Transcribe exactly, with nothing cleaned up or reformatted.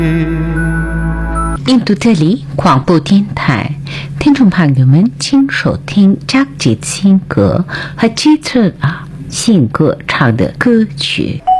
印度这里广播电台，听众朋友们，请收听张杰新歌和基特啊新歌唱的歌曲。